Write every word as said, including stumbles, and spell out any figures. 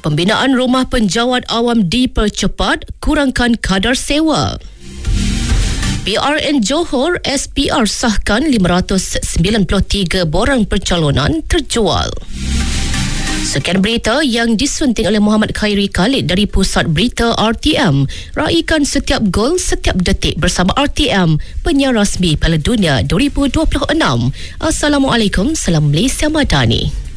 Pembinaan rumah penjawat awam dipercepat, kurangkan kadar sewa. P R N Johor S P R sahkan lima ratus sembilan puluh tiga borang percalonan terjual. Sekian berita yang disunting oleh Muhammad Khairi Khalid dari Pusat Berita R T M. Raikan setiap gol, setiap detik bersama R T M, penyiar rasmi Piala Dunia dua ribu dua puluh enam. Assalamualaikum, salam Malaysia Madani.